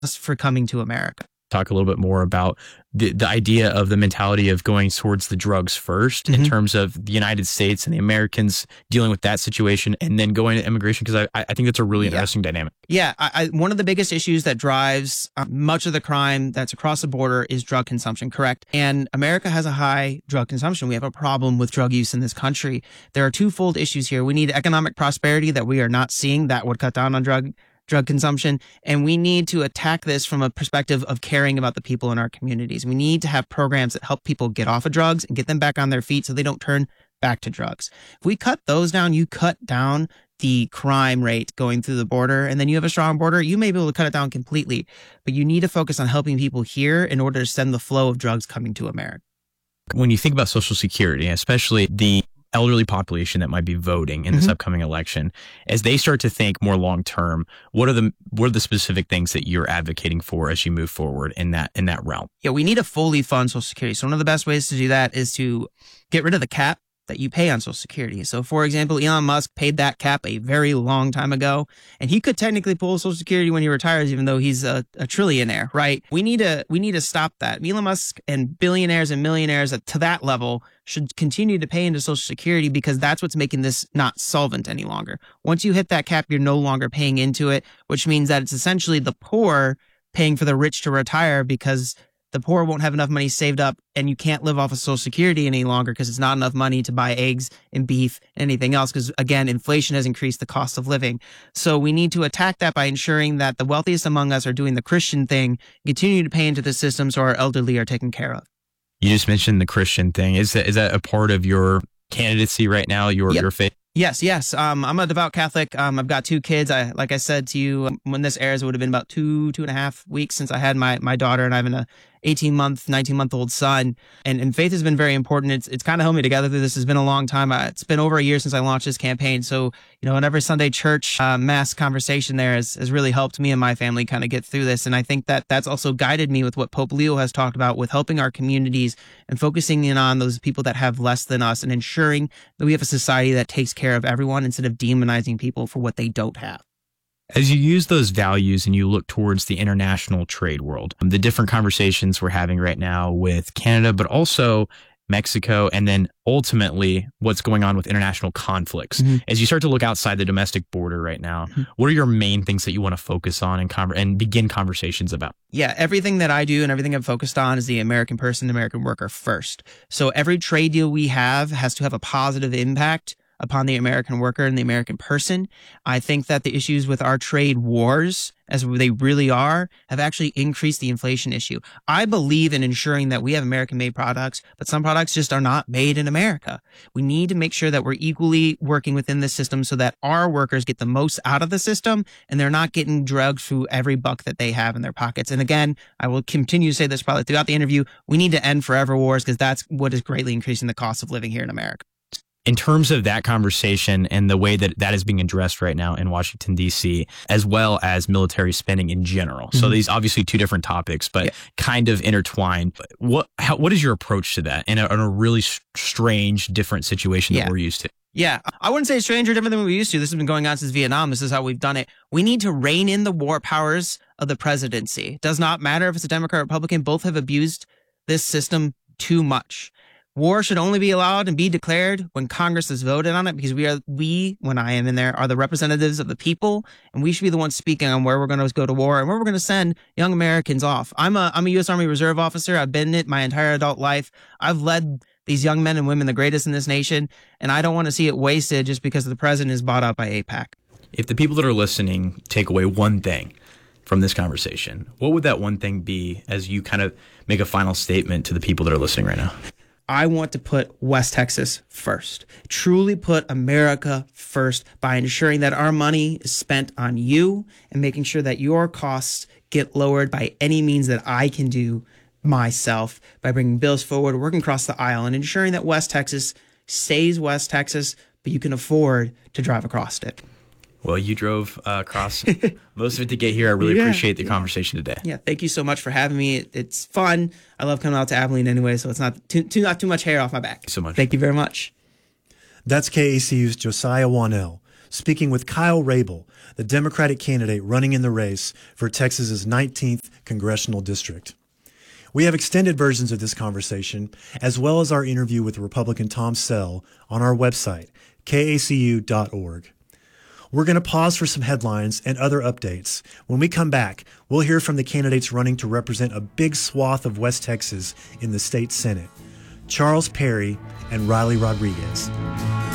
for coming to America. Talk a little bit more about the idea of the mentality of going towards the drugs first in terms of the United States and the Americans dealing with that situation and then going to immigration, because I think that's a really interesting dynamic. Yeah. One of the biggest issues that drives much of the crime that's across the border is drug consumption, correct? And America has a high drug consumption. We have a problem with drug use in this country. There are twofold issues here. We need economic prosperity that we are not seeing that would cut down on drug consumption. And we need to attack this from a perspective of caring about the people in our communities. We need to have programs that help people get off of drugs and get them back on their feet so they don't turn back to drugs. If we cut those down, you cut down the crime rate going through the border, and then you have a strong border, you may be able to cut it down completely. But you need to focus on helping people here in order to stem the flow of drugs coming to America. When you think about Social Security, especially the elderly population that might be voting in this upcoming election, as they start to think more long term, what are the specific things that you're advocating for as you move forward in that realm? Yeah, we need to fully fund Social Security. So one of the best ways to do that is to get rid of the cap that you pay on Social Security. So for example, Elon Musk paid that cap a very long time ago, and he could technically pull Social Security when he retires, even though he's a trillionaire, right? We need to stop that. Elon Musk and billionaires and millionaires to that level should continue to pay into Social Security, because that's what's making this not solvent any longer. Once you hit that cap, you're no longer paying into it, which means that it's essentially the poor paying for the rich to retire, because the poor won't have enough money saved up, and you can't live off of Social Security any longer because it's not enough money to buy eggs and beef and anything else, because, again, inflation has increased the cost of living. So we need to attack that by ensuring that the wealthiest among us are doing the Christian thing, continue to pay into the system so our elderly are taken care of. You just mentioned the Christian thing. Is that a part of your candidacy right now, your faith? Yes. I'm a devout Catholic. I've got 2 kids. Like I said to you, when this airs, it would have been about two and a half weeks since I had my daughter, and I have an 19-month-old son. And faith has been very important. It's kind of held me together through this. It's been a long time. It's been over a year since I launched this campaign. So, an every Sunday church mass conversation there has really helped me and my family kind of get through this. And I think that that's also guided me with what Pope Leo has talked about with helping our communities and focusing in on those people that have less than us and ensuring that we have a society that takes care of everyone instead of demonizing people for what they don't have. As you use those values and you look towards the international trade world, the different conversations we're having right now with Canada, but also Mexico, and then ultimately what's going on with international conflicts. As you start to look outside the domestic border right now, what are your main things that you want to focus on and begin conversations about? Yeah, everything that I do and everything I'm focused on is the American person, the American worker first. So every trade deal we have has to have a positive impact upon the American worker and the American person. I think that the issues with our trade wars, as they really are, have actually increased the inflation issue. I believe in ensuring that we have American-made products, but some products just are not made in America. We need to make sure that we're equally working within the system so that our workers get the most out of the system and they're not getting drugged through every buck that they have in their pockets. And again, I will continue to say this probably throughout the interview, we need to end forever wars, because that's what is greatly increasing the cost of living here in America. In terms of that conversation and the way that is being addressed right now in Washington, D.C., as well as military spending in general. So these obviously 2 different topics, but kind of intertwined. What is your approach to that in a really strange, different situation that we're used to? Yeah, I wouldn't say it's strange or different than we're used to. This has been going on since Vietnam. This is how we've done it. We need to rein in the war powers of the presidency. It does not matter if it's a Democrat or Republican. Both have abused this system too much. War should only be allowed and be declared when Congress has voted on it, because we, when I am in there, are the representatives of the people, and we should be the ones speaking on where we're going to go to war and where we're going to send young Americans off. I'm a U.S. Army Reserve officer. I've been in it my entire adult life. I've led these young men and women, the greatest in this nation, and I don't want to see it wasted just because the president is bought out by AIPAC. If the people that are listening take away one thing from this conversation, what would that one thing be as you kind of make a final statement to the people that are listening right now? I want to put West Texas first, truly put America first by ensuring that our money is spent on you and making sure that your costs get lowered by any means that I can do myself, by bringing bills forward, working across the aisle, and ensuring that West Texas stays West Texas, but you can afford to drive across it. Well, you drove across most of it to get here. I really appreciate the conversation today. Yeah, thank you so much for having me. It's fun. I love coming out to Abilene anyway, so it's not too much hair off my back. Thank you so much. Thank you very much. That's KACU's Josiah Wanell. speaking with Kyle Rabel, the Democratic candidate running in the race for Texas's 19th congressional district. We have extended versions of this conversation, as well as our interview with Republican Tom Sell, on our website, kacu.org. We're going to pause for some headlines and other updates. When we come back, we'll hear from the candidates running to represent a big swath of West Texas in the state Senate, Charles Perry and Riley Rodriguez.